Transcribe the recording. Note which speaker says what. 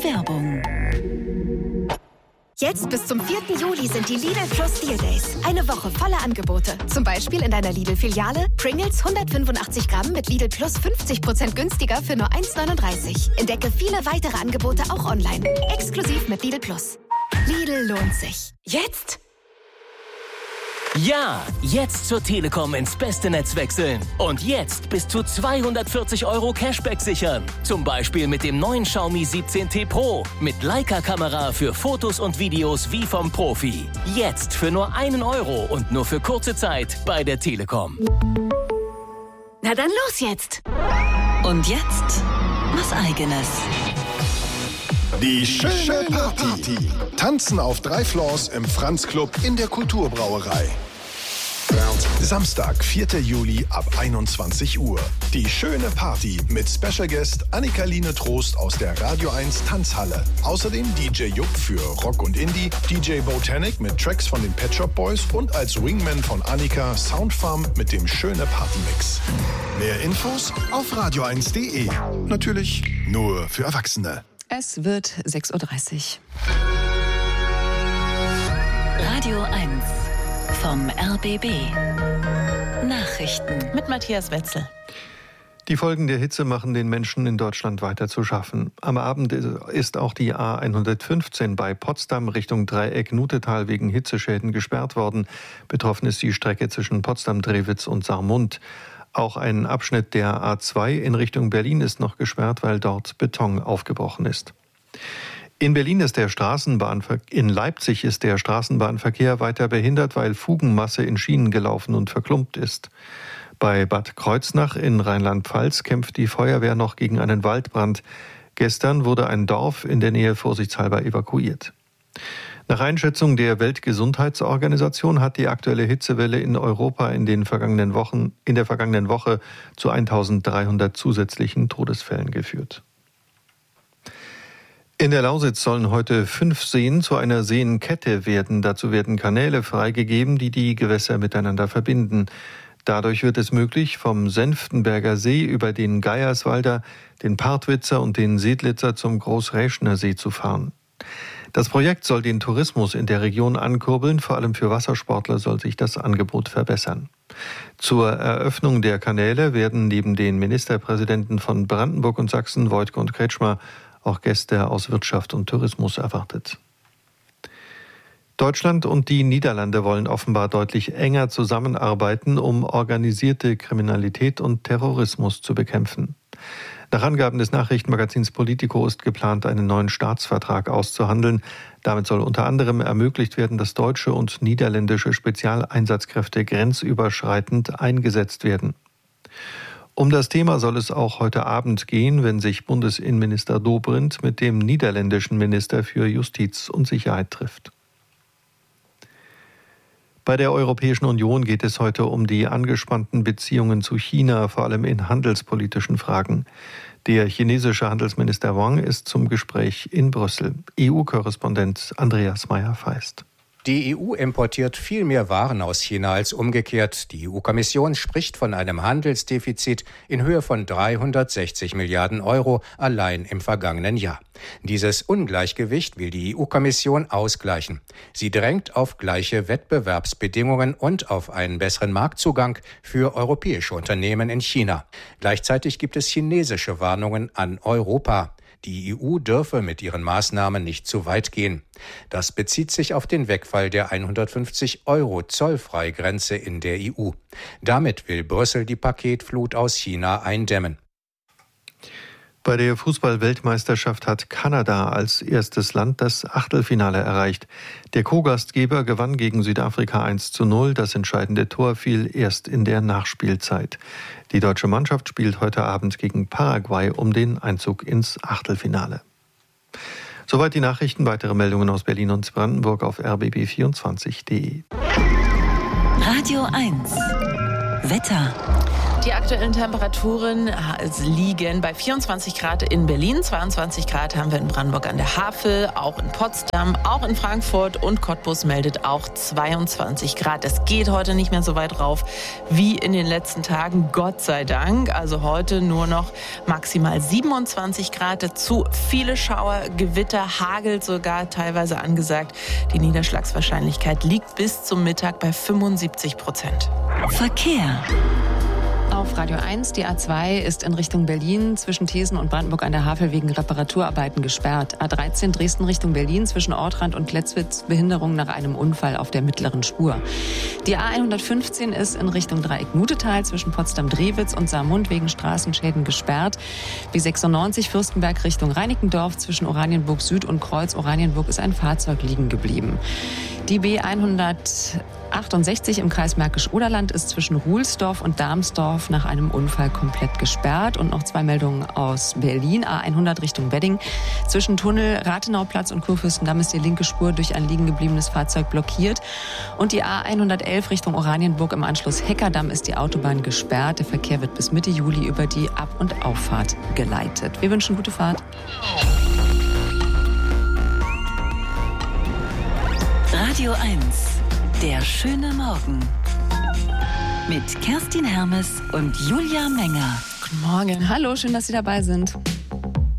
Speaker 1: Werbung.
Speaker 2: Jetzt bis zum 4. Juli sind die Lidl Plus Deal Days. Eine Woche voller Angebote. Zum Beispiel in deiner Lidl-Filiale Pringles 185 Gramm mit Lidl Plus 50% günstiger für nur 1,39. Entdecke viele weitere Angebote auch online. Exklusiv mit Lidl Plus. Lidl lohnt sich. Jetzt?
Speaker 3: Ja, jetzt zur Telekom ins beste Netz wechseln. Und jetzt bis zu 240 € Cashback sichern. Zum Beispiel mit dem neuen Xiaomi 17T Pro. Mit Leica-Kamera für Fotos und Videos wie vom Profi. Jetzt für nur 1 € und nur für kurze Zeit bei der Telekom.
Speaker 2: Na dann los jetzt.
Speaker 1: Und jetzt was Eigenes.
Speaker 4: Die schöne Party. Tanzen auf 3 Floors im Franz Club in der Kulturbrauerei. Samstag, 4. Juli ab 21 Uhr. Die schöne Party mit Special Guest Annika-Line Trost aus der Radio 1 Tanzhalle. Außerdem DJ Jupp für Rock und Indie, DJ Botanic mit Tracks von den Pet Shop Boys und als Wingman von Annika Soundfarm mit dem schöne Party-Mix. Mehr Infos auf radio1.de. Natürlich nur für Erwachsene.
Speaker 5: Es wird 6:30 Uhr.
Speaker 1: Radio 1 vom RBB. Nachrichten
Speaker 6: mit Matthias Wetzel.
Speaker 7: Die Folgen der Hitze machen den Menschen in Deutschland weiter zu schaffen. Am Abend ist auch die A115 bei Potsdam Richtung Dreieck-Nutetal wegen Hitzeschäden gesperrt worden. Betroffen ist die Strecke zwischen Potsdam-Drewitz und Saarmund. Auch ein Abschnitt der A2 in Richtung Berlin ist noch gesperrt, weil dort Beton aufgebrochen ist. In Leipzig ist der Straßenbahnverkehr weiter behindert, weil Fugenmasse in Schienen gelaufen und verklumpt ist. Bei Bad Kreuznach in Rheinland-Pfalz kämpft die Feuerwehr noch gegen einen Waldbrand. Gestern wurde ein Dorf in der Nähe vorsichtshalber evakuiert. Nach Einschätzung der Weltgesundheitsorganisation hat die aktuelle Hitzewelle in Europa in der vergangenen Woche zu 1300 zusätzlichen Todesfällen geführt. In der Lausitz sollen heute 5 Seen zu einer Seenkette werden. Dazu werden Kanäle freigegeben, die die Gewässer miteinander verbinden. Dadurch wird es möglich, vom Senftenberger See über den Geierswalder, den Partwitzer und den Sedlitzer zum Großräschner See zu fahren. Das Projekt soll den Tourismus in der Region ankurbeln, vor allem für Wassersportler soll sich das Angebot verbessern. Zur Eröffnung der Kanäle werden neben den Ministerpräsidenten von Brandenburg und Sachsen, Wojtke und Kretschmer, auch Gäste aus Wirtschaft und Tourismus erwartet. Deutschland und die Niederlande wollen offenbar deutlich enger zusammenarbeiten, um organisierte Kriminalität und Terrorismus zu bekämpfen. Nach Angaben des Nachrichtenmagazins Politico ist geplant, einen neuen Staatsvertrag auszuhandeln. Damit soll unter anderem ermöglicht werden, dass deutsche und niederländische Spezialeinsatzkräfte grenzüberschreitend eingesetzt werden. Um das Thema soll es auch heute Abend gehen, wenn sich Bundesinnenminister Dobrindt mit dem niederländischen Minister für Justiz und Sicherheit trifft. Bei der Europäischen Union geht es heute um die angespannten Beziehungen zu China, vor allem in handelspolitischen Fragen. Der chinesische Handelsminister Wang ist zum Gespräch in Brüssel. EU-Korrespondent Andreas Meyer-Feist.
Speaker 8: Die EU importiert viel mehr Waren aus China als umgekehrt. Die EU-Kommission spricht von einem Handelsdefizit in Höhe von 360 Milliarden € allein im vergangenen Jahr. Dieses Ungleichgewicht will die EU-Kommission ausgleichen. Sie drängt auf gleiche Wettbewerbsbedingungen und auf einen besseren Marktzugang für europäische Unternehmen in China. Gleichzeitig gibt es chinesische Warnungen an Europa. Die EU dürfe mit ihren Maßnahmen nicht zu weit gehen. Das bezieht sich auf den Wegfall der 150 € Zollfreigrenze in der EU. Damit will Brüssel die Paketflut aus China eindämmen.
Speaker 7: Bei der Fußball-Weltmeisterschaft hat Kanada als erstes Land das Achtelfinale erreicht. Der Co-Gastgeber gewann gegen Südafrika 1:0. Das entscheidende Tor fiel erst in der Nachspielzeit. Die deutsche Mannschaft spielt heute Abend gegen Paraguay um den Einzug ins Achtelfinale. Soweit die Nachrichten. Weitere Meldungen aus Berlin und Brandenburg auf rbb24.de.
Speaker 1: Radio 1 Wetter.
Speaker 6: Die aktuellen Temperaturen liegen bei 24 Grad in Berlin, 22 Grad haben wir in Brandenburg an der Havel, auch in Potsdam, auch in Frankfurt und Cottbus meldet auch 22 Grad. Es geht heute nicht mehr so weit rauf wie in den letzten Tagen, Gott sei Dank. Also heute nur noch maximal 27 Grad, dazu viele Schauer, Gewitter, Hagel sogar teilweise angesagt. Die Niederschlagswahrscheinlichkeit liegt bis zum Mittag bei 75%.
Speaker 1: Verkehr.
Speaker 5: Auf Radio 1, die A2 ist in Richtung Berlin zwischen Thesen und Brandenburg an der Havel wegen Reparaturarbeiten gesperrt. A13 Dresden Richtung Berlin zwischen Ortrand und Letzwitz Behinderung nach einem Unfall auf der mittleren Spur. Die A115 ist in Richtung Dreieck Mutetal zwischen Potsdam-Drewitz und Saarmund wegen Straßenschäden gesperrt. B96 Fürstenberg Richtung Reinickendorf zwischen Oranienburg Süd und Kreuz Oranienburg ist ein Fahrzeug liegen geblieben. Die B168 im Kreis Märkisch-Oderland ist zwischen Ruhlsdorf und Darmsdorf nach einem Unfall komplett gesperrt. Und noch 2 Meldungen aus Berlin. A100 Richtung Wedding. Zwischen Tunnel Rathenauplatz und Kurfürstendamm ist die linke Spur durch ein liegen gebliebenes Fahrzeug blockiert. Und die A111 Richtung Oranienburg im Anschluss Heckerdamm ist die Autobahn gesperrt. Der Verkehr wird bis Mitte Juli über die Ab- und Auffahrt geleitet. Wir wünschen gute Fahrt.
Speaker 1: Radio 1, der schöne Morgen. Mit Kerstin Hermes und Julia Menger.
Speaker 5: Guten Morgen. Hallo, schön, dass Sie dabei sind.